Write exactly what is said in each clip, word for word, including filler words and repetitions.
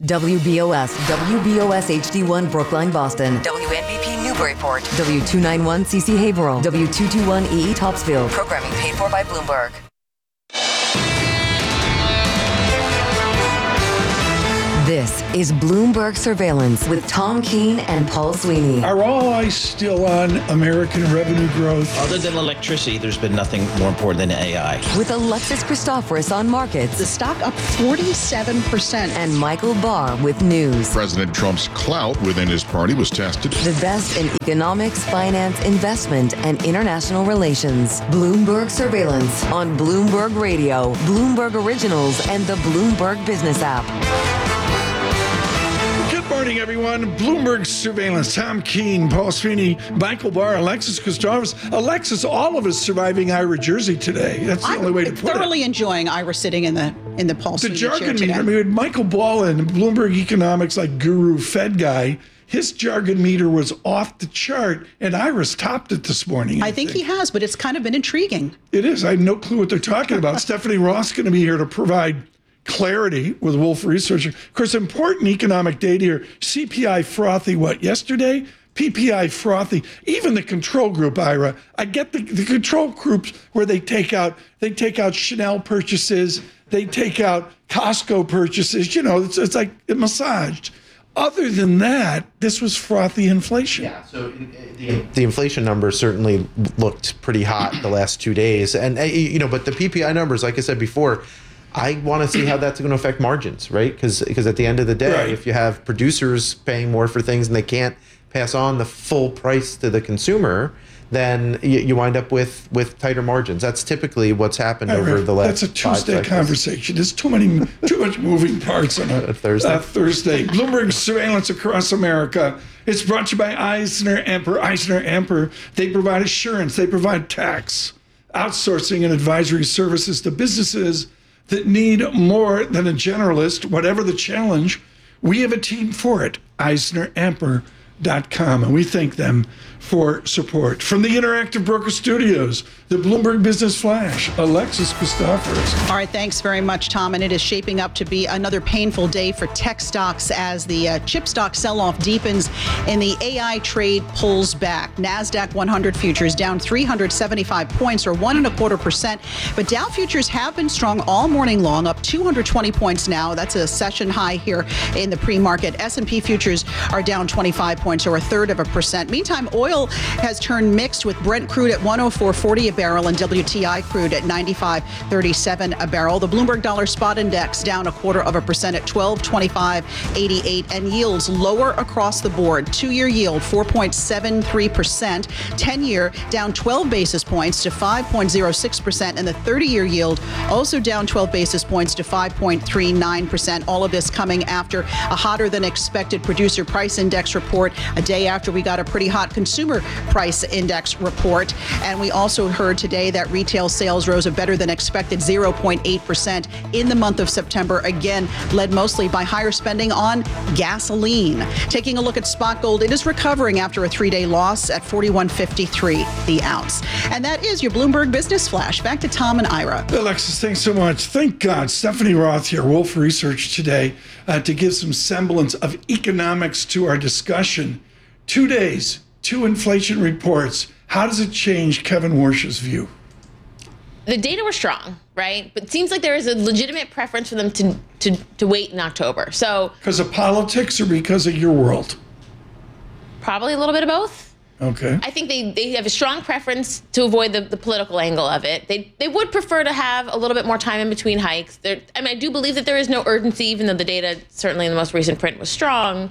W B O S, W B O S H D one Brookline, Boston. W N B P Newburyport. W two ninety-one C C Haverhill. W two twenty-one E E Topsfield. Programming paid for by Bloomberg. This is Bloomberg Surveillance with Tom Keene and Paul Sweeney. Are all eyes still on American revenue growth? Other than electricity, there's been nothing more important than A I. With Alexis Christoforous on markets. The stock up forty-seven percent. And Michael Barr with news. President Trump's clout within his party was tested. The best in economics, finance, investment, and international relations. Bloomberg Surveillance on Bloomberg Radio, Bloomberg Originals, and the Bloomberg Business app. Good morning, everyone. Bloomberg Surveillance. Tom Keene, Paul Sweeney, Michael Barr, Alexis Christoforous. Alexis, all of us surviving Ira Jersey today. That's the I'm only way to put it. thoroughly enjoying Ira sitting in the in the Paul The Sweeney chair jargon today. meter. I mean, we had Michael Ballin, Bloomberg Economics, like guru Fed guy. His jargon meter was off the chart, and Ira's topped it this morning. I think he has, but it's kind of been intriguing. It is. I have no clue what they're talking about. Stephanie Ross going to be here to provide clarity with Wolf Research. Of course, important economic data here. C P I frothy, what, yesterday? P P I frothy. Even the control group, Ira. I get the, the control groups where they take out they take out Chanel purchases, they take out Costco purchases. You know, it's, it's like it massaged. Other than that, this was frothy inflation. Yeah, so the, the inflation numbers certainly looked pretty hot the last two days. And, you know, but the P P I numbers, like I said before, I want to see how that's going to affect margins, right? Because because at the end of the day, Right. if you have producers paying more for things and they can't pass on the full price to the consumer, then you, you wind up with, with tighter margins. That's typically what's happened Ira, over the last That's a five Tuesday cycles. conversation. There's too many, too much moving parts on a, A Thursday. a Thursday. Bloomberg Surveillance across America. It's brought to you by Eisner Amper. Eisner Amper. They provide assurance. They provide tax, outsourcing, and advisory services to businesses that need more than a generalist. Whatever the challenge, we have a team for it. Eisner Amper dot com, and we thank them for support. From the Interactive Broker Studios, the Bloomberg Business Flash, Alexis Christoforous. All right, thanks very much, Tom. And it is shaping up to be another painful day for tech stocks as the uh, chip stock sell-off deepens and the A I trade pulls back. NASDAQ one hundred futures down three hundred seventy-five points, or one and a quarter percent. But Dow futures have been strong all morning long, up two hundred twenty points now. That's a session high here in the pre-market. S and P futures are down twenty-five points, or a third of a percent. Meantime, oil has turned mixed, with Brent crude at one oh four forty a barrel and W T I crude at ninety-five thirty-seven a barrel. The Bloomberg Dollar Spot Index down a quarter of a percent at twelve twenty-five eighty-eight, and yields lower across the board. Two-year yield four point seven three percent, ten-year down twelve basis points to five point oh six percent, and the thirty-year yield also down twelve basis points to five point three nine percent. All of this coming after a hotter than expected producer price index report, a day after we got a pretty hot consumer price index report. And we also heard today that retail sales rose a better than expected zero point eight percent in the month of September, again led mostly by higher spending on gasoline. Taking a look at spot gold, it is recovering after a three-day loss at forty-one fifty-three the ounce. And that is your Bloomberg Business Flash. Back to Tom and Ira. Alexis, thanks so much. Thank God. Stephanie Roth here, Wolf Research today, uh, to give some semblance of economics to our discussion. Two days, two inflation reports. How does it change Kevin Warsh's view? The data were strong, right? But it seems like there is a legitimate preference for them to to, to wait in October. So Because of politics or because of your world? probably a little bit of both. Okay. I think they, they have a strong preference to avoid the, the political angle of it. They they would prefer to have a little bit more time in between hikes. There, I mean, I do believe that there is no urgency, even though the data, certainly in the most recent print, was strong.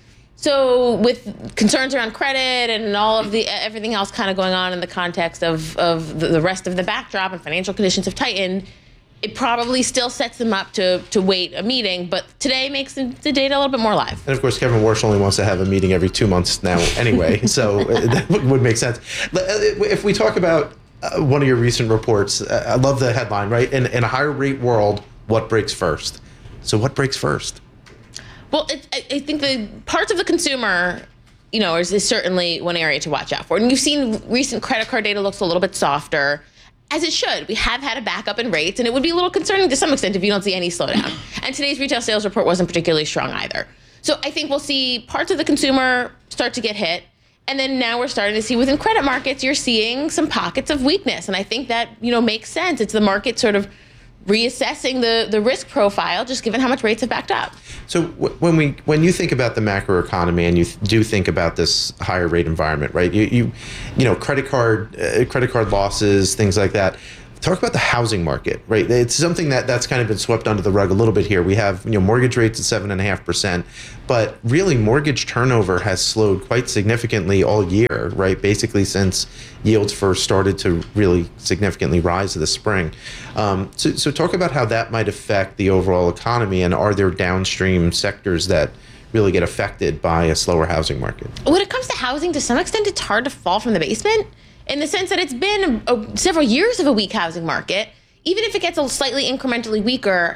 So with concerns around credit and all of the everything else kind of going on in the context of, of the, the rest of the backdrop, and financial conditions have tightened, it probably still sets them up to to wait a meeting. But today makes the, the data a little bit more live. And of course, Kevin Warsh only wants to have a meeting every two months now anyway, so that would make sense. If we talk about uh, one of your recent reports, uh, I love the headline, right? In, in a higher rate world, what breaks first? So what breaks first? Well, it, I, I think the parts of the consumer, you know, is, is certainly one area to watch out for. And you've seen recent credit card data looks a little bit softer, as it should. We have had a backup in rates, and it would be a little concerning to some extent if you don't see any slowdown. And today's retail sales report wasn't particularly strong either. So I think we'll see parts of the consumer start to get hit. And then now we're starting to see within credit markets, you're seeing some pockets of weakness. And I think that, you know, makes sense. It's the market sort of reassessing the, the risk profile, just given how much rates have backed up. So w- when we when you think about the macro economy and you th- do think about this higher rate environment, right? You you, you know, credit card uh, credit card losses, things like that. Talk about the housing market, right? It's something that that's kind of been swept under the rug a little bit here. We have, you know, mortgage rates at seven and a half percent, but really mortgage turnover has slowed quite significantly all year, right? Basically since yields first started to really significantly rise this spring. Um, so, so talk about how that might affect the overall economy, and are there downstream sectors that really get affected by a slower housing market? When it comes to housing, to some extent, it's hard to fall from the basement, in the sense that it's been a, a, several years of a weak housing market. Even if it gets a slightly incrementally weaker,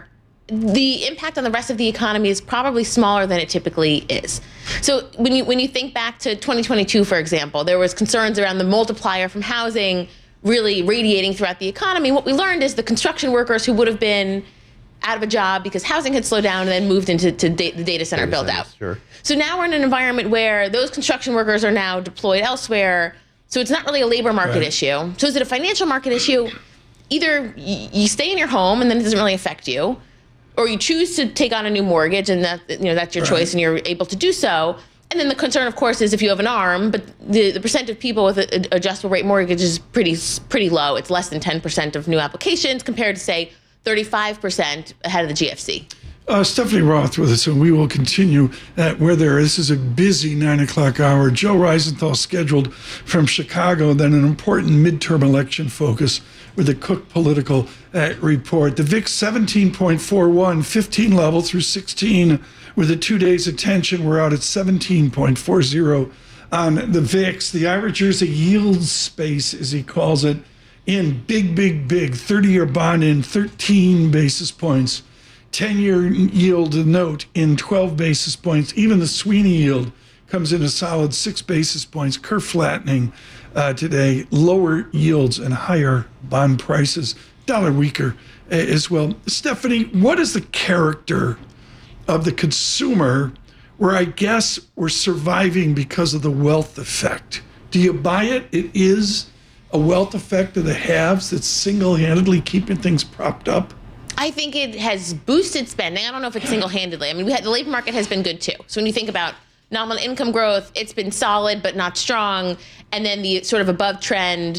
the impact on the rest of the economy is probably smaller than it typically is. So when you when you think back to twenty twenty-two, for example, there was concerns around the multiplier from housing really radiating throughout the economy. What we learned is the construction workers who would have been out of a job because housing had slowed down and then moved into to da- the data center build out. Sure. So now we're in an environment where those construction workers are now deployed elsewhere. So it's not really a labor market right. issue. So is it a financial market issue? Either y- you stay in your home and then it doesn't really affect you, or you choose to take on a new mortgage and that you know that's your right. choice and you're able to do so. And then the concern, of course, is if you have an ARM, but the, the percent of people with a, a adjustable rate mortgage is pretty pretty low. It's less than ten percent of new applications compared to, say, thirty-five percent ahead of the G F C. Uh, Stephanie Roth with us, and we will continue at where there. This is a busy nine o'clock hour. Joe Weisenthal scheduled from Chicago, then an important midterm election focus with the Cook Political uh, Report. The V I X seventeen point four one, fifteen level through sixteen, with the two days of tension. We're out at seventeen point four zero on the V I X. The Ira Jersey yield space, as he calls it, in big, big, big. thirty-year bond in thirteen basis points. ten-year yield note in twelve basis points. Even the Sweeney yield comes in a solid six basis points. Curve flattening uh, today. Lower yields and higher bond prices. Dollar weaker uh, as well. Stephanie, what is the character of the consumer where I guess we're surviving because of the wealth effect? Do you buy it? It is a wealth effect of the haves that's single-handedly keeping things propped up? I think it has boosted spending. I don't know if it's single-handedly. I mean, we had, the labor market has been good too. So when you think about nominal income growth, it's been solid but not strong. And then the sort of above trend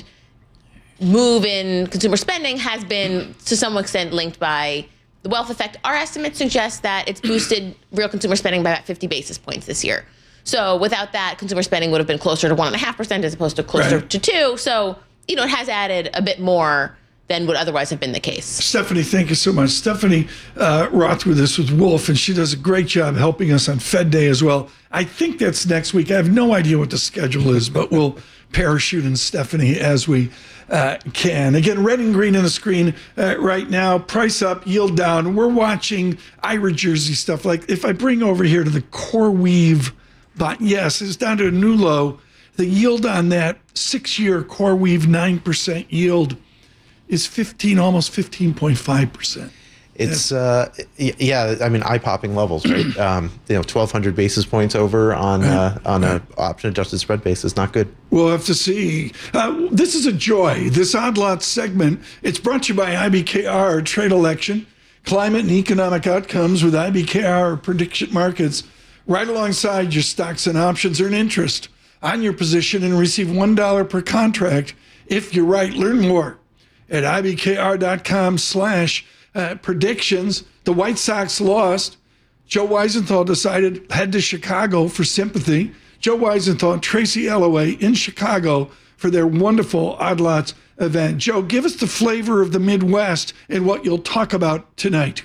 move in consumer spending has been to some extent linked by the wealth effect. Our estimates suggest that it's boosted real consumer spending by about fifty basis points this year. So without that, consumer spending would have been closer to one and a half percent as opposed to closer right. to two. So, you know, it has added a bit more than would otherwise have been the case. Stephanie, thank you so much. Stephanie uh, Roth with us with Wolf, and she does a great job helping us on Fed Day as well. I think that's next week. I have no idea what the schedule is, but we'll parachute in Stephanie as we uh, can. Again, red and green on the screen uh, right now. Price up, yield down. We're watching Ira Jersey stuff. Like if I bring over here to the CoreWeave bond, yes, it's down to a new low. The yield on that six-year CoreWeave nine percent yield is fifteen, almost fifteen point five percent. It's, uh, yeah, I mean, eye-popping levels, right? um, you know, twelve hundred basis points over on uh, on a option-adjusted spread basis. Not good. We'll have to see. Uh, this is a joy. This Odd Lot segment, it's brought to you by I B K R Trade Election, Climate and Economic Outcomes with I B K R Prediction Markets. Right alongside your stocks and options, earn interest on your position and receive one dollar per contract if you're right. Learn more at ibkr.com slash uh, predictions. The White Sox lost. Joe Weisenthal decided head to Chicago for sympathy. Joe Weisenthal and Tracy Ellaway in Chicago for their wonderful Odd Lots event. Joe, give us the flavor of the Midwest and what you'll talk about tonight.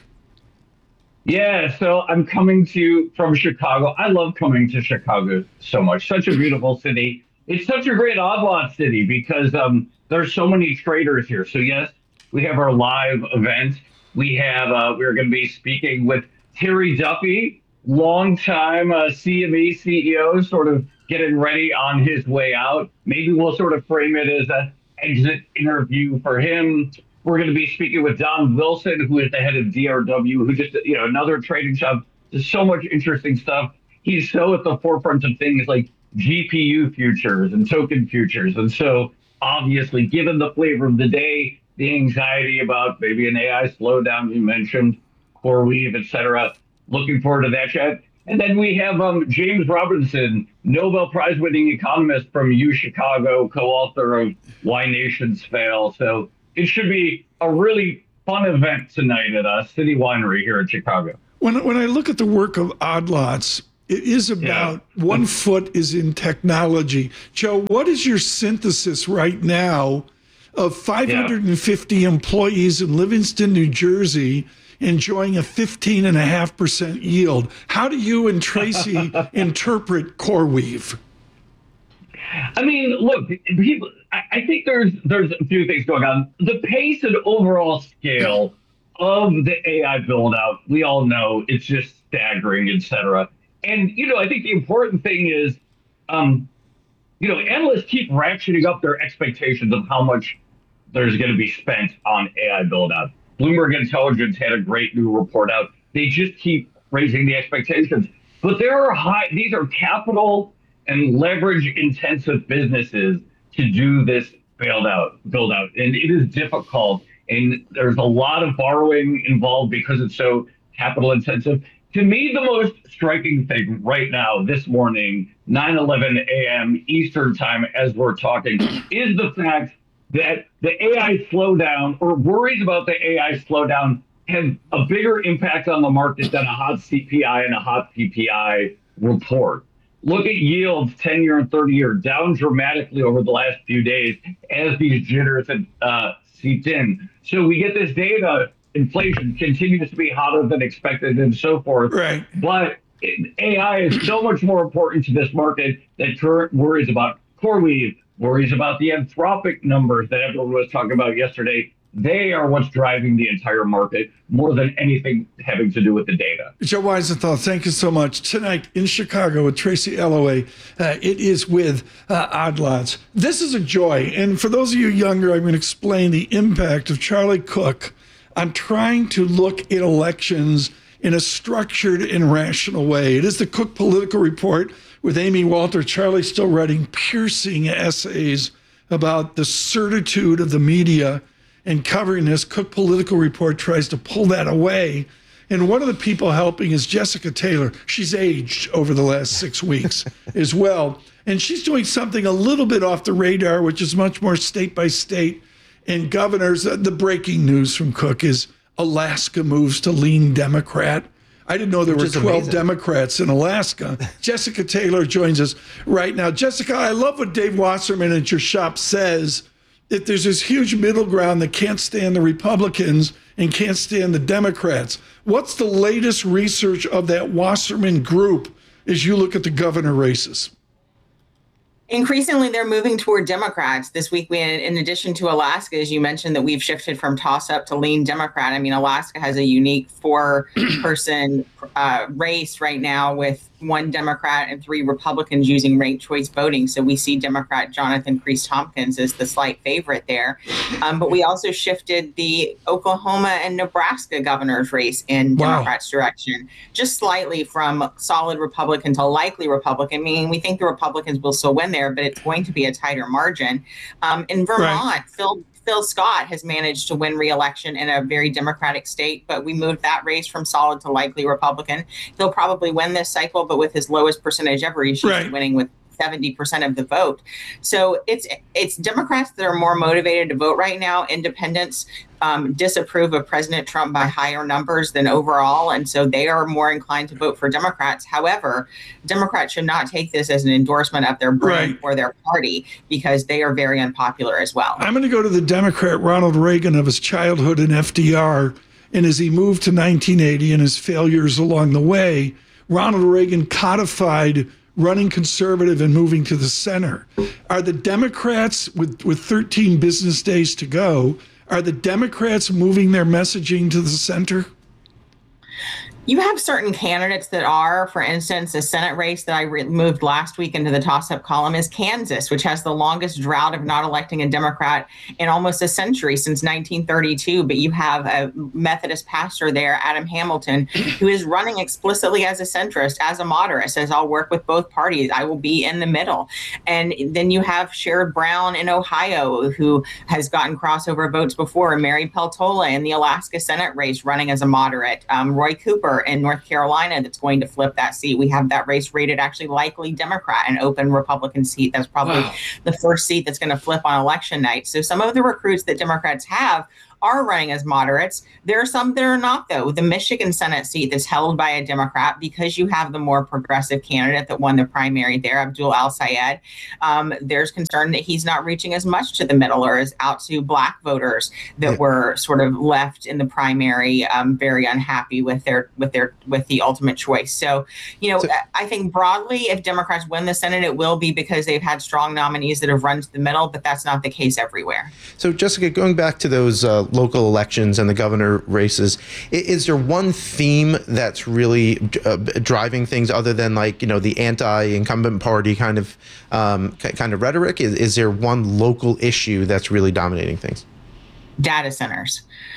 Yeah, so I'm coming to you from Chicago. I love coming to Chicago so much. Such a beautiful city. It's such a great Odd Lot city because um, there's so many traders here. So yes, we have our live event. We have uh, we're going to be speaking with Terry Duffy, longtime uh, C M E C E O, sort of getting ready on his way out. Maybe we'll sort of frame it as an exit interview for him. We're going to be speaking with Don Wilson, who is the head of D R W, who just, you know, another trading shop. There's so much interesting stuff. He's so at the forefront of things like G P U futures and token futures. And so obviously, given the flavor of the day, the anxiety about maybe an A I slowdown you mentioned, CoreWeave, et cetera, looking forward to that chat. And then we have um, James Robinson, Nobel Prize winning economist from U Chicago, co-author of Why Nations Fail. So it should be a really fun event tonight at uh, City Winery here in Chicago. When, when I look at the work of Odd Lots, it is about yeah. one foot is in technology. Joe, what is your synthesis right now of five hundred fifty yeah. employees in Livingston, New Jersey, enjoying a fifteen and a half percent yield? How do you and Tracy interpret CoreWeave? I mean, look, people, I, I think there's there's a few things going on. The pace and overall scale of the A I build out, we all know it's just staggering, et cetera. And, you know, I think the important thing is, um, you know, analysts keep ratcheting up their expectations of how much there's going to be spent on A I build out. Bloomberg Intelligence had a great new report out. They just keep raising the expectations. But there are high, these are capital and leverage intensive businesses to do this build out, build out. And it is difficult. And there's a lot of borrowing involved because it's so capital intensive. To me, the most striking thing right now, this morning, nine eleven a.m. Eastern time, as we're talking, is the fact that the A I slowdown or worries about the A I slowdown have a bigger impact on the market than a hot C P I and a hot P P I report. Look at yields, ten-year and thirty-year, down dramatically over the last few days as these jitters have uh, seeped in. So we get this data. Inflation continues to be hotter than expected and so forth. Right. But A I is so much more important to this market that current worries about CoreWeave, worries about the Anthropic numbers that everyone was talking about yesterday. They are what's driving the entire market more than anything having to do with the data. Joe Weisenthal, thank you so much. Tonight in Chicago with Tracy Alloway, uh, it is with uh, Odd Lots. This is a joy. And for those of you younger, I'm going to explain the impact of Charlie Cook on trying to look at elections in a structured and rational way. It is the Cook Political Report with Amy Walter. Charlie still writing piercing essays about the certitude of the media and covering this. Cook Political Report tries to pull that away. And one of the people helping is Jessica Taylor. She's aged over the last six weeks as well. And she's doing something a little bit off the radar, which is much more state by state. And governors, the breaking news from Cook is Alaska moves to lean Democrat. I didn't know there Which were twelve amazing. Democrats in Alaska. Jessica Taylor joins us right now. Jessica, I love what Dave Wasserman at your shop says, that there's this huge middle ground that can't stand the Republicans and can't stand the Democrats. What's the latest research of that Wasserman group as you look at the governor races? Increasingly, they're moving toward Democrats. This week, we, in addition to Alaska, as you mentioned, that we've shifted from toss-up to lean Democrat. I mean, Alaska has a unique four-person uh, race right now with one Democrat and three Republicans using ranked choice voting. So we see Democrat Jonathan Priest-Tompkins as the slight favorite there. Um, but we also shifted the Oklahoma and Nebraska governor's race in wow. Democrats' direction, just slightly from solid Republican to likely Republican. I mean, we think the Republicans will still win there, but it's going to be a tighter margin. Um, in Vermont, right. Phil Phil Scott has managed to win re-election in a very Democratic state, but we moved that race from solid to likely Republican. He'll probably win this cycle, but with his lowest percentage ever, he's right. winning with seventy percent of the vote. So it's it's Democrats that are more motivated to vote right now. Independents um, disapprove of President Trump by higher numbers than overall, and so they are more inclined to vote for Democrats. However, Democrats should not take this as an endorsement of their brand right. or their party, because they are very unpopular as well. I'm going to go to the Democrat Ronald Reagan of his childhood in F D R, and as he moved to nineteen eighty and his failures along the way, Ronald Reagan codified running conservative and moving to the center. Are the Democrats, with, with thirteen business days to go, are the Democrats moving their messaging to the center? You have certain candidates that are, for instance, a Senate race that I re- moved last week into the toss-up column is Kansas, which has the longest drought of not electing a Democrat in almost a century, since nineteen thirty-two. But you have a Methodist pastor there, Adam Hamilton, who is running explicitly as a centrist, as a moderate, says, I'll work with both parties. I will be in the middle. And then you have Sherrod Brown in Ohio, who has gotten crossover votes before, and Mary Peltola in the Alaska Senate race running as a moderate, um, Roy Cooper in North Carolina that's going to flip that seat. We have that race rated actually likely Democrat, an open Republican seat. That's probably wow. the first seat that's going to flip on election night. So some of the recruits that Democrats have are running as moderates. There are some that are not, though. The Michigan Senate seat that's held by a Democrat, because you have the more progressive candidate that won the primary there, Abdul Al-Sayed, um, there's concern that he's not reaching as much to the middle or as out to Black voters that yeah. were sort of left in the primary, um, very unhappy with their with their with the ultimate choice. So, you know, so, I think broadly, if Democrats win the Senate, it will be because they've had strong nominees that have run to the middle, but that's not the case everywhere. So, Jessica, going back to those uh, local elections and the governor races, is there one theme that's really uh, driving things other than, like, you know, the anti-incumbent party kind of um, kind of rhetoric? Is, is there one local issue that's really dominating things? Data centers.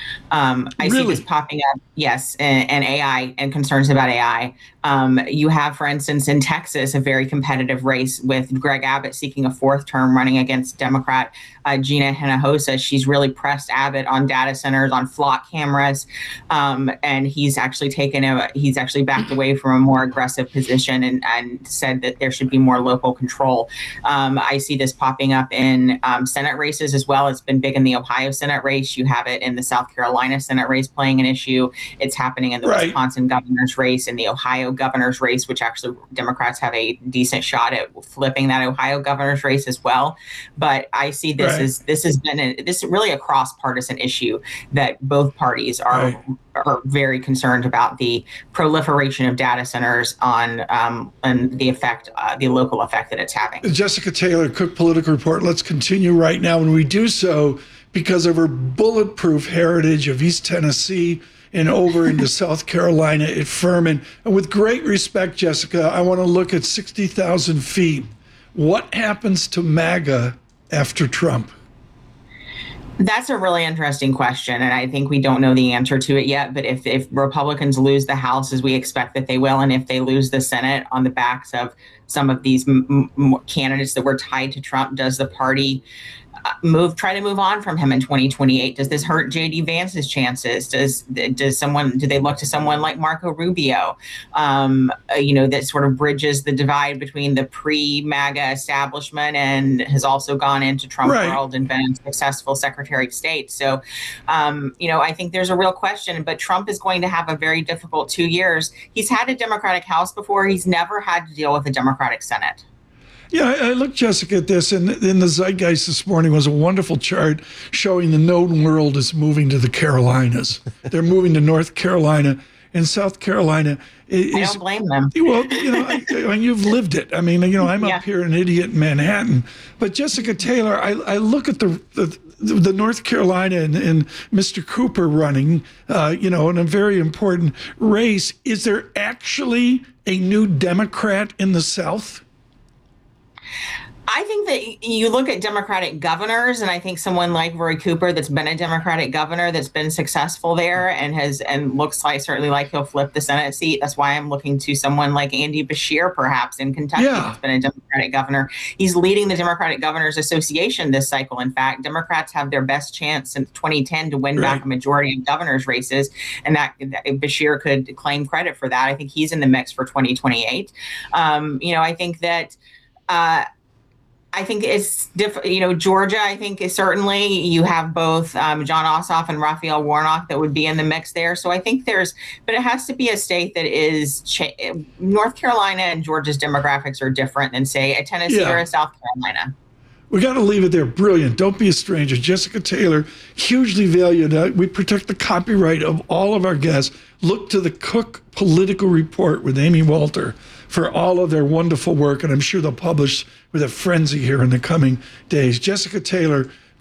Um, I really? see this popping up, yes, and, and A I and concerns about A I. Um, you have, for instance, in Texas, a very competitive race with Greg Abbott seeking a fourth term running against Democrat uh, Gina Hinojosa. She's really pressed Abbott on data centers, on flock cameras, um, and he's actually taken a he's actually backed away from a more aggressive position and, and said that there should be more local control. Um, I see this popping up in um, Senate races as well. It's been big in the Ohio Senate race. You have it in the South Carolina Senate race playing an issue. It's happening in the right. Wisconsin governor's race, in the Ohio governor's race, which actually Democrats have a decent shot at flipping that Ohio governor's race as well. But I see this right. as this has been a, this is really a cross-partisan issue that both parties are right. are very concerned about, the proliferation of data centers on um, and the effect, uh, the local effect that it's having. Jessica Taylor, Cook Political Report. Let's continue right now, and we do so because of her bulletproof heritage of East Tennessee and over into South Carolina at Furman. And with great respect, Jessica, I want to look at sixty thousand feet. What happens to MAGA after Trump? That's a really interesting question, and I think we don't know the answer to it yet. But if, if Republicans lose the House, as we expect that they will, and if they lose the Senate on the backs of some of these m- m- candidates that were tied to Trump, does the party move, try to move on from him in twenty twenty-eight? Does this hurt J D Vance's chances? Does does someone do they look to someone like Marco Rubio, um, you know, that sort of bridges the divide between the pre-MAGA establishment and has also gone into Trump right. world and been a successful Secretary of State? So, um, you know, I think there's a real question. But Trump is going to have a very difficult two years. He's had a Democratic House before. He's never had to deal with a Democratic Senate. Yeah, I, I looked, Jessica, at this, and in the Zeitgeist this morning was a wonderful chart showing the known world is moving to the Carolinas. They're moving to North Carolina and South Carolina. Is, I don't blame them. Well, you know, I, I mean, you've lived it. I mean, you know, I'm yeah. up here an idiot in Manhattan. But Jessica Taylor, I, I look at the, the the North Carolina and, and Mister Cooper running, uh, you know, in a very important race. Is there actually a new Democrat in the South? I think that you look at Democratic governors, and I think someone like Roy Cooper, that's been a Democratic governor, that's been successful there and has and looks like certainly like he'll flip the Senate seat. That's why I'm looking to someone like Andy Beshear, perhaps in Kentucky, yeah. that's been a Democratic governor. He's leading the Democratic Governors Association this cycle. In fact, Democrats have their best chance since twenty ten to win right. back a majority of governors races, and that, that Beshear could claim credit for that. I think he's in the mix for twenty twenty-eight. Um, you know, I think that. Uh, I think it's different. You know, Georgia, I think is certainly you have both um, John Ossoff and Raphael Warnock that would be in the mix there. So I think there's, but it has to be a state that is, cha- North Carolina and Georgia's demographics are different than, say, a Tennessee yeah. or a South Carolina. We got to leave it there. Brilliant. Don't be a stranger. Jessica Taylor, hugely valued. Uh, we protect the copyright of all of our guests. Look to the Cook Political Report with Amy Walter for all of their wonderful work, and I'm sure they'll publish with a frenzy here in the coming days. Jessica Taylor, the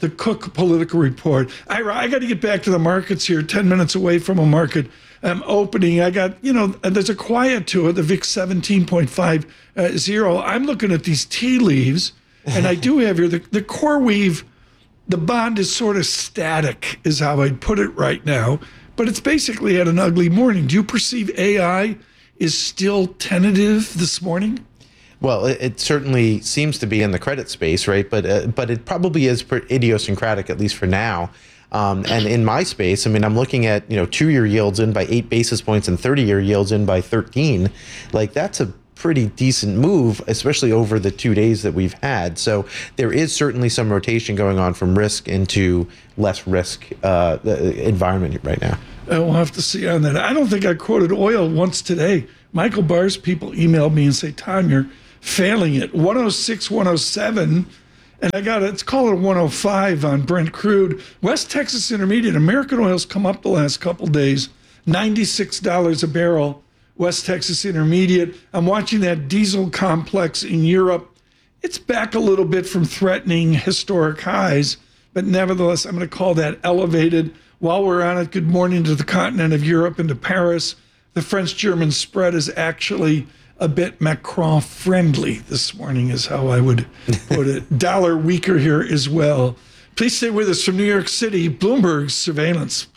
the Cook Political Report. I, I got to get back to the markets here, ten minutes away from a market um, opening. I got, you know, there's a quiet to it, the V I X seventeen point five zero. I'm looking at these tea leaves, and I do have here the, the CoreWeave. The bond is sort of static, is how I'd put it right now, but it's basically had an ugly morning. Do you perceive A I is still tentative this morning? Well, it, it certainly seems to be in the credit space, right? But uh, but it probably is idiosyncratic, at least for now. Um, and in my space, I mean, I'm looking at, you know, two-year yields in by eight basis points and thirty-year yields in by thirteen. Like, that's a pretty decent move, especially over the two days that we've had. So there is certainly some rotation going on from risk into less risk uh, environment right now. We'll have to see on that. I don't think I quoted oil once today. Michael Barr's people emailed me and say, Tom, you're failing it. one oh six, one oh seven, and I got it. It's called a one oh five on Brent crude. West Texas Intermediate, American oil's come up the last couple days, ninety-six dollars a barrel. West Texas Intermediate. I'm watching that diesel complex in Europe. It's back a little bit from threatening historic highs, but nevertheless, I'm going to call that elevated. While we're on it, good morning to the continent of Europe and to Paris. The French-German spread is actually a bit Macron-friendly this morning, is how I would put it. Dollar weaker here as well. Please stay with us from New York City, Bloomberg Surveillance.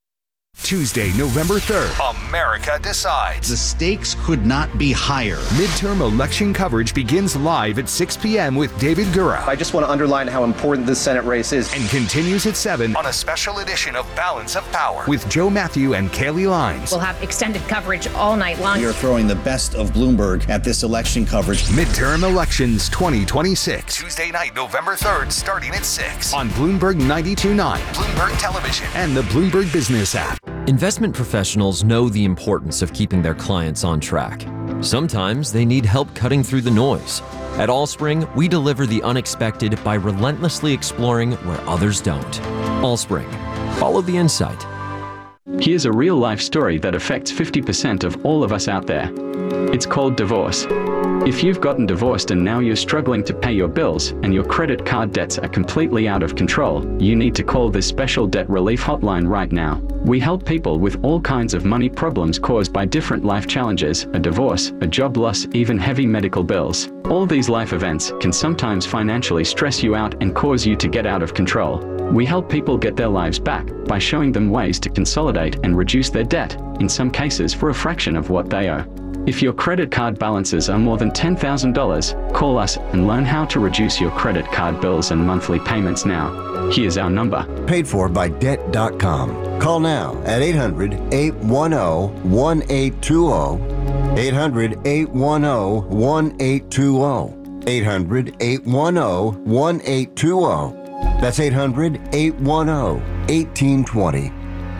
Tuesday, November third, America decides. The stakes could not be higher. Midterm election coverage begins live at six p.m. with David Gura. I just want to underline how important this Senate race is. And continues at seven on a special edition of Balance of Power with Joe Matthew and Kaylee Lines. We'll have extended coverage all night long. We are throwing the best of Bloomberg at this election coverage. Midterm elections twenty twenty-six. Tuesday night, November third, starting at six on Bloomberg ninety-two point nine, Bloomberg Television, and the Bloomberg Business app. Investment professionals know the importance of keeping their clients on track. Sometimes they need help cutting through the noise. At Allspring, we deliver the unexpected by relentlessly exploring where others don't. Allspring. Follow the insight. Here's a real-life story that affects fifty percent of all of us out there. It's called divorce. If you've gotten divorced and now you're struggling to pay your bills and your credit card debts are completely out of control, you need to call this special debt relief hotline right now. We help people with all kinds of money problems caused by different life challenges, a divorce, a job loss, even heavy medical bills. All these life events can sometimes financially stress you out and cause you to get out of control. We help people get their lives back by showing them ways to consolidate and reduce their debt, in some cases for a fraction of what they owe. If your credit card balances are more than ten thousand dollars, call us and learn how to reduce your credit card bills and monthly payments now. Here's our number. Paid for by debt dot com. Call now at eight hundred, eight one zero, one eight two zero. eight hundred, eight one zero, one eight two zero. eight hundred, eight one zero, one eight two zero. That's eight hundred, eight one zero, one eight two zero.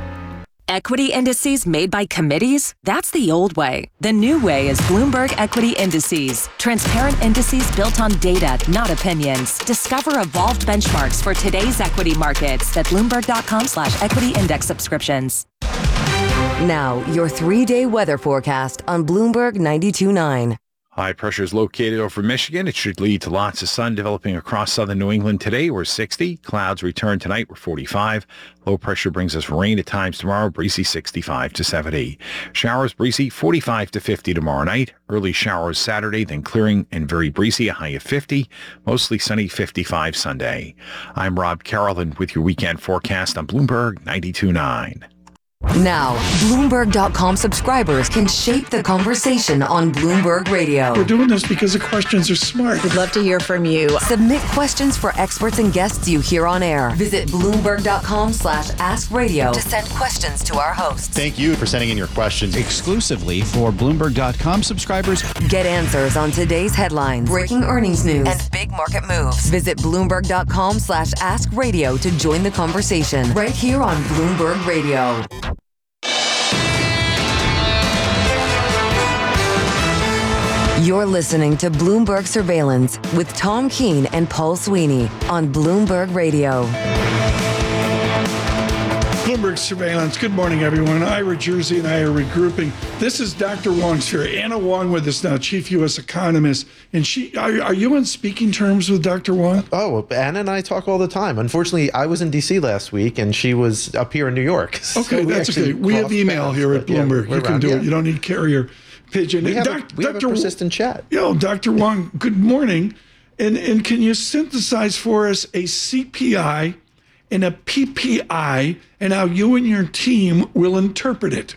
Equity indices made by committees? That's the old way. The new way is Bloomberg Equity Indices. Transparent indices built on data, not opinions. Discover evolved benchmarks for today's equity markets at Bloomberg.com slash equity index subscriptions. Now, your three-day weather forecast on Bloomberg ninety-two point nine. High pressure is located over Michigan. It should lead to lots of sun developing across southern New England today. We're sixty. Clouds return tonight. We're forty-five. Low pressure brings us rain at times tomorrow. Breezy sixty-five to seventy. Showers breezy forty-five to fifty tomorrow night. Early showers Saturday, then clearing and very breezy, a high of fifty. Mostly sunny, fifty-five Sunday. I'm Rob Carroll with your weekend forecast on Bloomberg ninety-two point nine. Now, Bloomberg dot com subscribers can shape the conversation on Bloomberg Radio. We're doing this because the questions are smart. We'd love to hear from you. Submit questions for experts and guests you hear on air. Visit Bloomberg.com slash Ask Radio to send questions to our hosts. Thank you for sending in your questions. Exclusively for Bloomberg dot com subscribers. Get answers on today's headlines, breaking earnings news, and big market moves. Visit Bloomberg.com slash Ask Radio to join the conversation right here on Bloomberg Radio. You're listening to Bloomberg Surveillance with Tom Keene and Paul Sweeney on Bloomberg Radio. In Bloomberg Surveillance. Good morning, everyone. Ira Jersey and I are regrouping. This is Doctor Wong's here. Anna Wong with us now, chief U S economist. And she, are, are you on speaking terms with Doctor Wong? Oh, Anna and I talk all the time. Unfortunately, I was in D C last week, and she was up here in New York. So okay, that's okay. We have email paths, here at Bloomberg. Yeah, you can around, do yeah. it. You don't need carrier pigeon. We have, Doc, a, we have a persistent chat. Yo, Doctor Wong, good morning. And, and can you synthesize for us a C P I and a P P I and how you and your team will interpret it?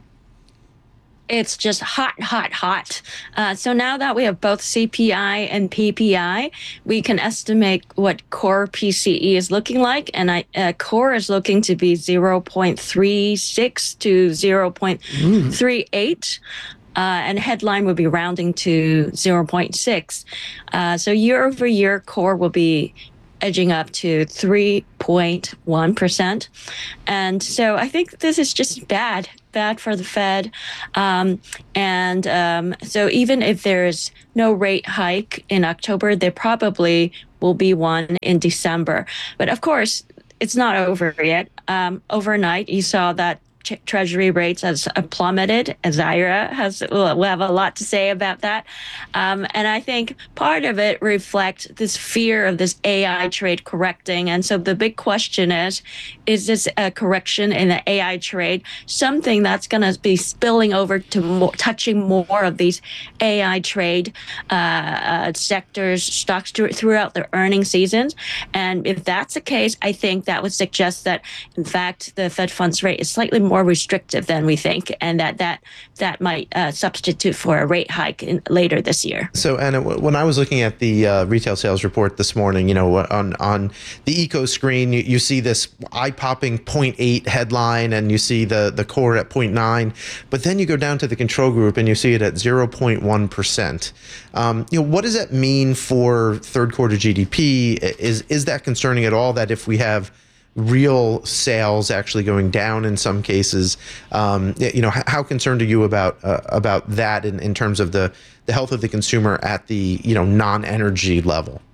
It's just hot, hot, hot. Uh, so now that we have both C P I and P P I, we can estimate what core P C E is looking like. And I, uh, core is looking to be zero point three six to zero point three eight. Uh, and headline would be rounding to zero point six. Uh, so year over year, core will be edging up to three point one percent. And so I think this is just bad, bad for the Fed. Um, and um, so even if there's no rate hike in October, there probably will be one in December. But of course, it's not over yet. Um, overnight, you saw that Treasury rates has plummeted. Ira has will have a lot to say about that, um, and I think part of it reflects this fear of this A I trade correcting. And so the big question is: is this a correction in the A I trade something that's going to be spilling over to more, touching more of these A I trade uh, uh, sectors, stocks throughout the earning seasons? And if that's the case, I think that would suggest that, in fact, the Fed funds rate is slightly more more restrictive than we think, and that that that might uh, substitute for a rate hike in, later this year. So, Anna, when I was looking at the uh, retail sales report this morning, you know, on on the eco screen, you, you see this eye-popping zero point eight headline, and you see the the core at zero point nine, but then you go down to the control group and you see it at zero point one percent. Um, you know, what does that mean for third quarter G D P? Is is that concerning at all? That if we have real sales actually going down in some cases, um, you know, how, how concerned are you about uh, about that in, in terms of the, the health of the consumer at the, you know, non-energy level?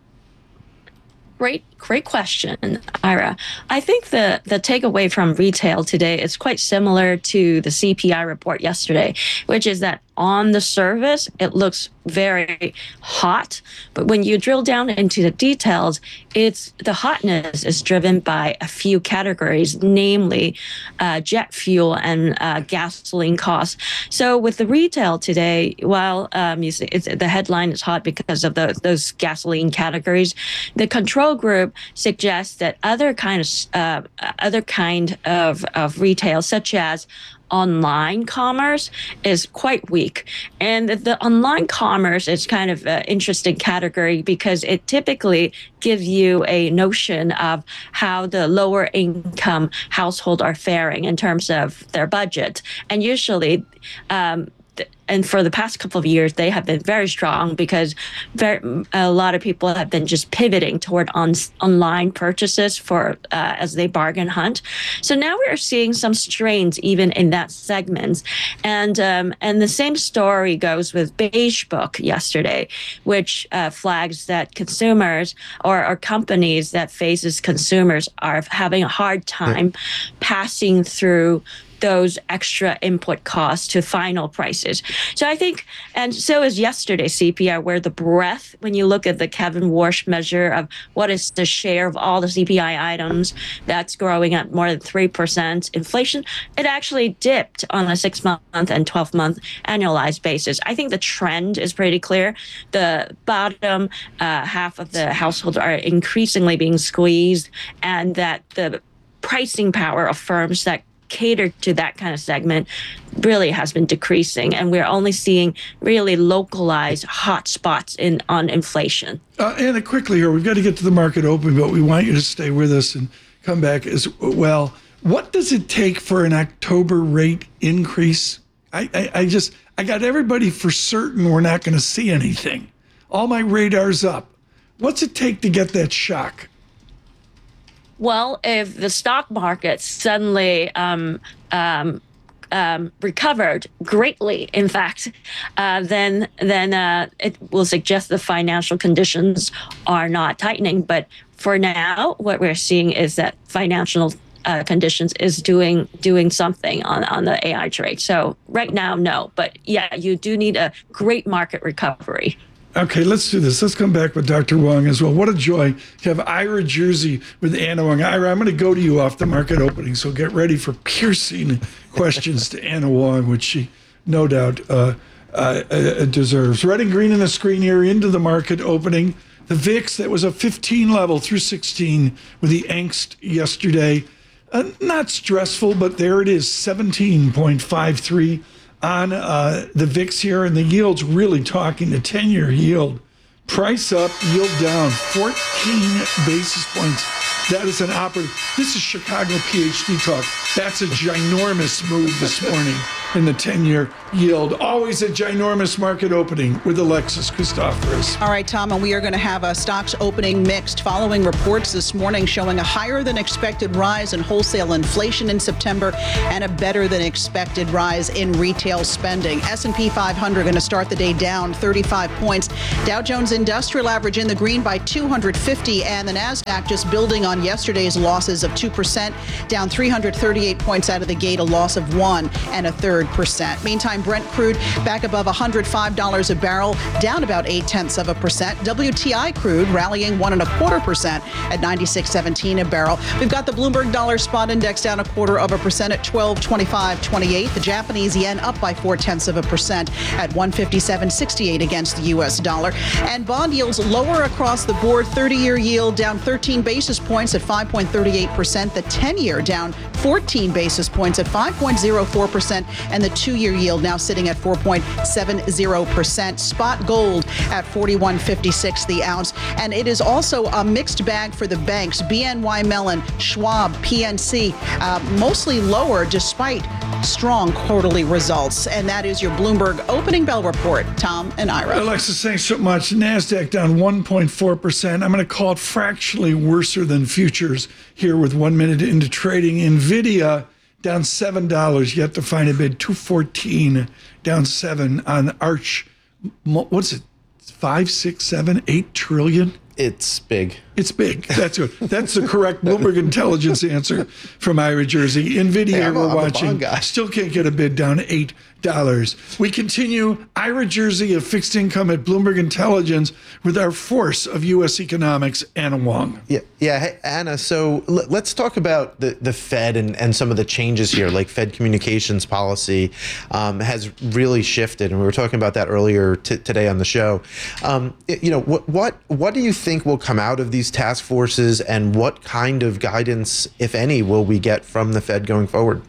Great, great question, Ira. I think the, the takeaway from retail today is quite similar to the C P I report yesterday, which is that on the surface, it looks very hot. But when you drill down into the details, it's the hotness is driven by a few categories, namely uh, jet fuel and uh, gasoline costs. So with the retail today, while um, you see, it's, the headline is hot because of the, those gasoline categories, the control group suggests that other kind of uh, other kind of, of retail, such as online commerce, is quite weak. And the, the online commerce is kind of an interesting category because it typically gives you a notion of how the lower income household are faring in terms of their budget. And usually, um, and for the past couple of years, they have been very strong because very, a lot of people have been just pivoting toward on, online purchases for uh, as they bargain hunt. So now we are seeing some strains even in that segment, and um, and the same story goes with Beige Book yesterday, which uh, flags that consumers or, or companies that faces consumers are having a hard time passing through those extra input costs to final prices. So I think, and so is yesterday's C P I, where the breadth, when you look at the Kevin Warsh measure of what is the share of all the C P I items that's growing at more than three percent inflation, it actually dipped on a six-month and twelve-month annualized basis. I think the trend is pretty clear. The bottom uh, half of the households are increasingly being squeezed, and that the pricing power of firms that cater to that kind of segment really has been decreasing, and we're only seeing really localized hot spots in on inflation. Uh, Anna, quickly here, we've got to get to the market open, but we want you to stay with us and come back as well. What does it take for an October rate increase? I, I, I just, I got everybody for certain we're not going to see anything. All my radar's up. What's it take to get that shock? Well, if the stock market suddenly um, um, um, recovered greatly, in fact, uh, then then uh, it will suggest the financial conditions are not tightening. But for now, what we're seeing is that financial uh, conditions is doing doing something on, on the A I trade. So right now, no. But yeah, you do need a great market recovery. Okay, let's do this. Let's come back with Doctor Wong as well. What a joy to have Ira Jersey with Anna Wong. Ira, I'm going to go to you off the market opening, so get ready for piercing questions to Anna Wong, which she no doubt uh, uh, uh, deserves. Red and green in the screen here into the market opening. The V I X, that was a fifteen level through sixteen with the angst yesterday. Uh, not stressful, but there it is, seventeen point five three. On uh, the V I X here, and the yield's really talking. The ten-year yield, price up, yield down, fourteen basis points. That is an operative. This is Chicago PhD talk. That's a ginormous move this morning in the ten-year yield. Always a ginormous market opening with Alexis Christoforous. All right, Tom, and we are going to have a stocks opening mixed following reports this morning showing a higher than expected rise in wholesale inflation in September and a better than expected rise in retail spending. S and P five hundred going to start the day down thirty-five points. Dow Jones Industrial Average in the green by two hundred fifty, and the NASDAQ just building on yesterday's losses of two percent, down three hundred thirty-eight points out of the gate, a loss of one and a third percent. Meantime, Brent crude back above one hundred five dollars a barrel, down about eight tenths of a percent. W T I crude rallying one and a quarter percent at ninety-six seventeen a barrel. We've got the Bloomberg Dollar Spot Index down a quarter of a percent at twelve twenty-five twenty-eight. The Japanese yen up by four tenths of a percent at one fifty-seven sixty-eight against the U S dollar. And bond yields lower across the board. thirty-year yield down thirteen basis points at five point three eight percent. The ten-year down fourteen basis points at five point zero four percent. And the two-year yield now sitting at four point seven zero percent. Spot gold at forty-one fifty-six the ounce. And it is also a mixed bag for the banks. B N Y Mellon, Schwab, P N C, uh, mostly lower despite strong quarterly results. And that is your Bloomberg opening bell report. Tom and Ira. Alexis, thanks so much. NASDAQ down one point four percent. I'm going to call it fractionally worser than futures here with one minute into trading. NVIDIA down seven dollars, yet to find a bid, two fourteen, down seven on Arch. What's it, five, six, seven, eight trillion? It's big. It's big. That's a, that's the correct Bloomberg Intelligence answer from Ira Jersey. NVIDIA, hey, I'm a, we're I'm watching, still can't get a bid, down eight dollars. We continue Ira Jersey of fixed income at Bloomberg Intelligence with our force of U S economics, Anna Wong. Yeah, yeah. Hey, Anna, so l- let's talk about the, the Fed and, and some of the changes here, like Fed communications policy um, has really shifted. And we were talking about that earlier t- today on the show. Um, it, you know, what, what, what do you think will come out of these task forces, and what kind of guidance, if any, will we get from the Fed going forward?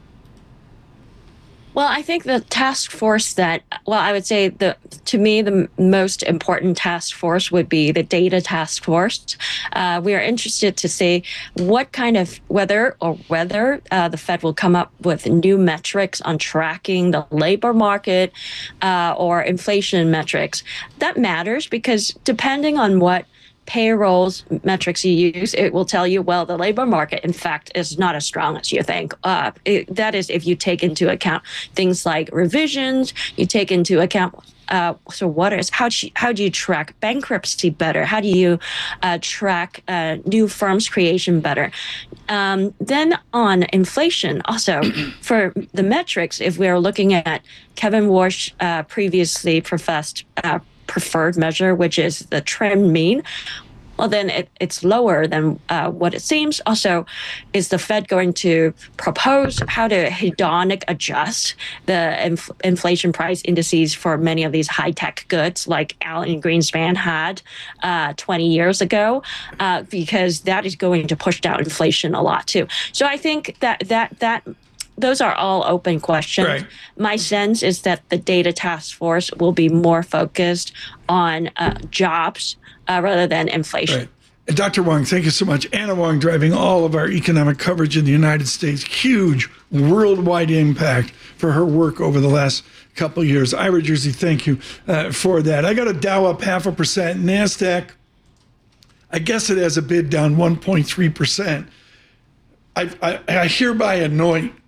Well, I think the task force that, well, I would say the, to me, the most important task force would be the data task force. Uh, we are interested to see what kind of, whether or whether uh, the Fed will come up with new metrics on tracking the labor market uh, or inflation metrics. That matters because depending on what payrolls metrics you use, it will tell you, well, the labor market, in fact, is not as strong as you think. Uh, it, that is if you take into account things like revisions, you take into account, uh, so what is, how do you, how do you track bankruptcy better? How do you uh, track uh, new firms creation better? Um, then on inflation, also for the metrics, if we are looking at Kevin Warsh uh, previously professed uh, preferred measure, which is the trend mean, well, then it, it's lower than uh, what it seems. Also, is the Fed going to propose how to hedonic adjust the inf- inflation price indices for many of these high-tech goods like Alan Greenspan had uh, twenty years ago, uh, because that is going to push down inflation a lot too. So I think that that that those are all open questions. Right. My sense is that the data task force will be more focused on uh, jobs uh, rather than inflation. Right. And Doctor Wong, thank you so much. Anna Wong driving all of our economic coverage in the United States. Huge worldwide impact for her work over the last couple of years. Ira Jersey, thank you uh, for that. I got a Dow up half a percent. NASDAQ, I guess it has a bid down one point three percent. I, I, I hereby anoint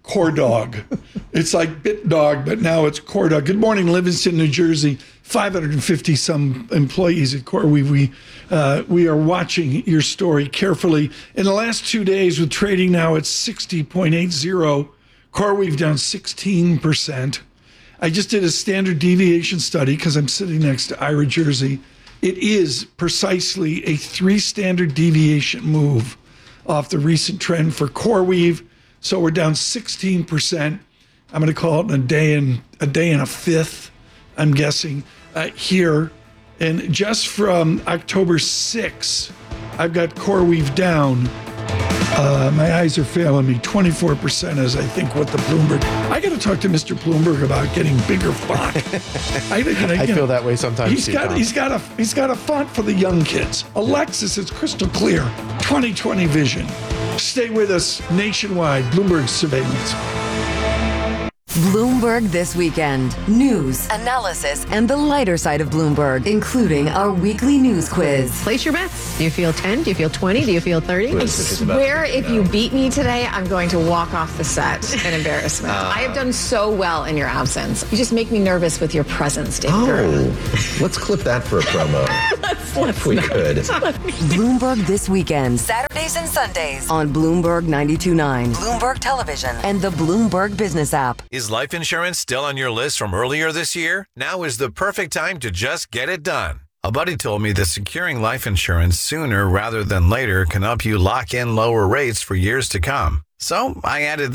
Core Dog. It's like Bit Dog, but now it's Core Dog. Good morning, Livingston, New Jersey. five hundred fifty some employees at CoreWeave. We, uh, we are watching your story carefully. In the last two days with trading now at sixty point eight zero, CoreWeave down sixteen percent. I just did a standard deviation study because I'm sitting next to Ira Jersey. It is precisely a three standard deviation move off the recent trend for CoreWeave. So we're down sixteen percent. I'm going to call it in a day and a day and a fifth, I'm guessing, uh, here. And just from October sixth, I've got CoreWeave down. Uh, my eyes are failing me. twenty-four percent is, I think, what the Bloomberg. I got to talk to Mister Bloomberg about getting bigger font. I, you know, I feel that way sometimes. He's too, got Tom. he's got a he's got a font for the young kids. Alexis, it's crystal clear. twenty twenty vision. Stay with us nationwide. Bloomberg surveillance. Bloomberg This Weekend. News, analysis, and the lighter side of Bloomberg, including our weekly news quiz. Place your bets. Do you feel ten? Do you feel twenty? Do you feel thirty? I swear if you beat me today, I'm going to walk off the set in embarrassment. Uh, I have done so well in your absence. You just make me nervous with your presence, Dave. Oh, let's clip that for a promo. let's, let's if we not. could. Bloomberg This Weekend. Saturdays and Sundays on Bloomberg ninety-two point nine, Bloomberg Television, and the Bloomberg Business app. Is life insurance still on your list from earlier this year? Now is the perfect time to just get it done. A buddy told me that securing life insurance sooner rather than later can help you lock in lower rates for years to come. So I added